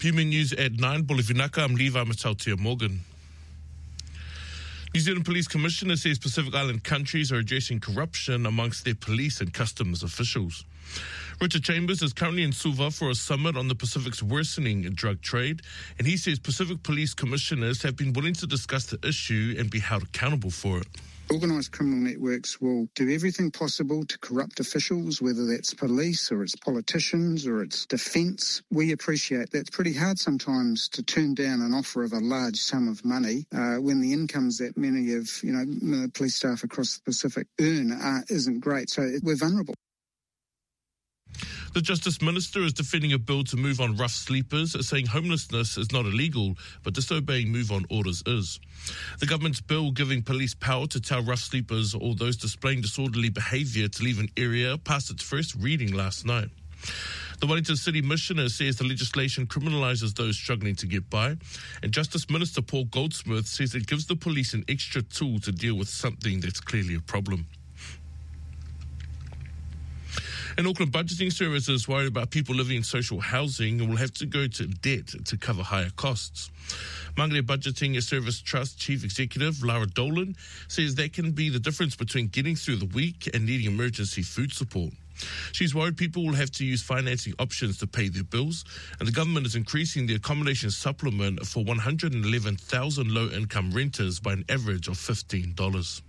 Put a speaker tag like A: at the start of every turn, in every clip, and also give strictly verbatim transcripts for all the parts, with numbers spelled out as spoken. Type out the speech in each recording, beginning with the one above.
A: P M News at nine, Bolivinaka, I'm Levi Matautia Morgan. New Zealand Police Commissioner says Pacific Island countries are addressing corruption amongst their police and customs officials. Richard Chambers is currently in Suva for a summit on the Pacific's worsening drug trade, and he says Pacific Police Commissioners have been willing to discuss the issue and be held accountable for it.
B: Organised criminal networks will do everything possible to corrupt officials, whether that's police or it's politicians or it's defence. We appreciate that's pretty hard sometimes to turn down an offer of a large sum of money uh, when the incomes that many of you know police staff across the Pacific earn uh, isn't great. So we're vulnerable.
A: The Justice Minister is defending a bill to move on rough sleepers, saying homelessness is not illegal, but disobeying move-on orders is. The government's bill giving police power to tell rough sleepers or those displaying disorderly behaviour to leave an area passed its first reading last night. The Wellington City Missioner says the legislation criminalises those struggling to get by, and Justice Minister Paul Goldsmith says it gives the police an extra tool to deal with something that's clearly a problem. An Auckland Budgeting Service is worried about people living in social housing and will have to go to debt to cover higher costs. Mangere Budgeting Service Trust Chief Executive Lara Dolan says that can be the difference between getting through the week and needing emergency food support. She's worried people will have to use financing options to pay their bills, and the government is increasing the accommodation supplement for one hundred eleven thousand low-income renters by an average of fifteen dollars.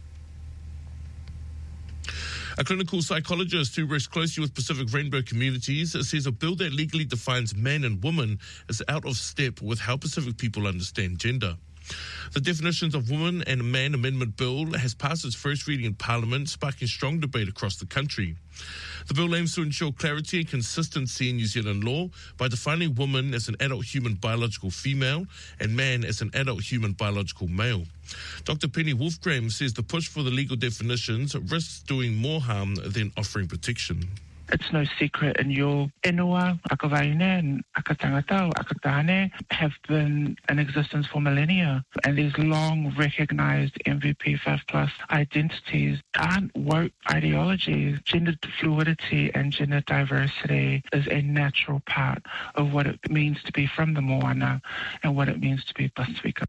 A: A clinical psychologist who works closely with Pacific Rainbow communities says a bill that legally defines man and woman is out of step with how Pacific people understand gender. The Definitions of Woman and Man Amendment Bill has passed its first reading in Parliament, sparking strong debate across the country. The bill aims to ensure clarity and consistency in New Zealand law by defining woman as an adult human biological female and man as an adult human biological male. Doctor Penny Wolfgram says the push for the legal definitions risks doing more harm than offering protection.
C: It's no secret in your inua, akavaine and akatangata, akatahane have been in existence for millennia. And these long recognised M V P five plus identities aren't woke ideologies. Gender fluidity and gender diversity is a natural part of what it means to be from the Moana and what it means to be Pasifika.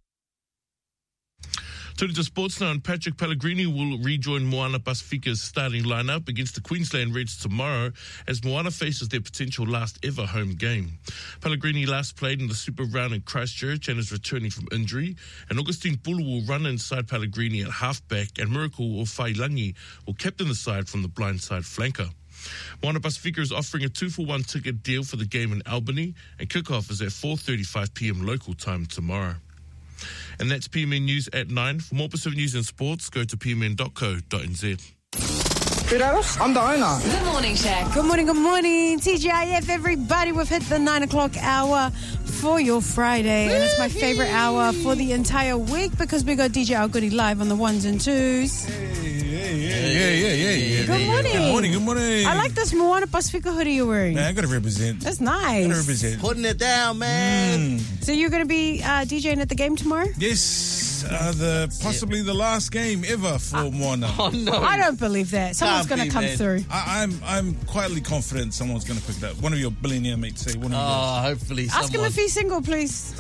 A: Turning to sports now, and Patrick Pellegrini will rejoin Moana Pacifica's starting lineup against the Queensland Reds tomorrow as Moana faces their potential last ever home game. Pellegrini last played in the Super Round in Christchurch and is returning from injury, and Augustine Pulu will run inside Pellegrini at halfback, and Miracle or Failangi will captain the side from the blindside flanker. Moana Pacifica is offering a two for one ticket deal for the game in Albany, and kickoff is at four thirty-five p.m. local time tomorrow. And that's P M N News at nine. For more Pacific News and sports, go to p m n dot co dot n z.
D: I'm the owner.
E: Good morning, Shaq.
F: Good morning, good morning. T G I F, everybody. We've hit the nine o'clock hour for your Friday. And it's my favourite hour for the entire week because we got D J Al Goody live on the ones and twos.
D: Hey, yeah, yeah, yeah, yeah, yeah.
F: Good morning.
D: Good morning, good morning.
F: I like this Moana Pacifica hoodie you're wearing.
D: Man, I gotta represent.
F: That's nice.
D: Gotta represent.
G: Putting it down, man.
D: Mm.
F: So you're going to be uh, DJing at the game tomorrow?
D: Yes, uh, the possibly the last game ever for uh, Moana.
G: Oh no,
F: I don't believe that. Someone's going to come
G: man.
F: through.
D: I, I'm I'm quietly confident someone's going to pick that. One of your billionaire mates say. One of
G: oh, hopefully
F: Ask
G: someone.
F: him if he's single, please.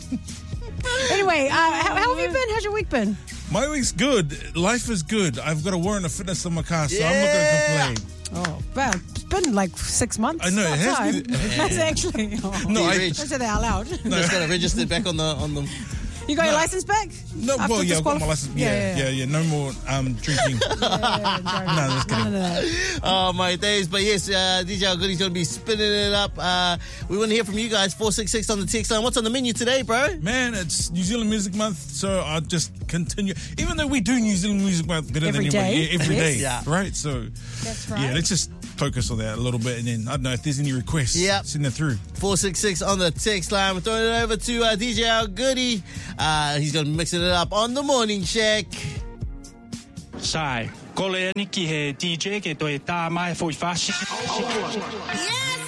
F: Anyway, uh, how, how have you been? How's your week been?
D: My week's good. Life is good. I've got a warrant of fitness in my car, so
G: yeah.
D: I'm not going to complain.
F: Oh, well, it's been like six months.
D: I know, it has
F: time.
D: been.
F: That's actually... Oh.
D: No, I...
F: Don't say that out loud.
G: No. Just got to register back on the... on the.
F: You got
D: no.
F: your license back?
D: No,
F: After
D: well, yeah, I've got
F: disqualif-
D: my license.
F: Yeah,
D: Yeah,
F: yeah,
D: yeah, yeah. No more um, drinking.
F: yeah, yeah, yeah,
D: no, just kidding.
F: None of that.
G: Oh, my days. But yes, uh, D J Al Goody's going to be spinning it up. Uh, we want to hear from you guys. four six six on the text line. What's on the menu today, bro?
D: Man, it's New Zealand Music Month, so I'll just continue. Even though we do New Zealand Music Month better
F: Every
D: than anybody.
F: day.
D: Yeah, every
F: Yes.
D: day.
G: Yeah.
D: Right? So,
F: That's right.
D: yeah, let's just focus on that a little bit, and then I don't know if there's any requests.
G: Yep.
D: Send it through.
G: four six six on the text line. We're throwing it over to uh, D J Al Goody. Uh, he's going to be mixing it up on the Morning Shack.
H: Sai, kole ni ki he D J ke toi tā mai fo i whasi.
E: Yes!